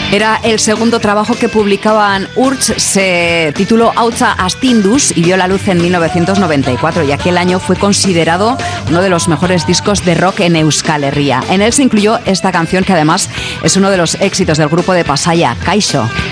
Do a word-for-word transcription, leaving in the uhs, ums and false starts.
Era el segundo trabajo que publicaban Urts, se tituló Hautsa Astinduz y vio la luz en mil novecientos noventa y cuatro y aquel año fue considerado uno de los mejores discos de rock en Euskal Herria. En él se incluyó esta canción que además es uno de los éxitos del grupo de Pasaia, Kaixo.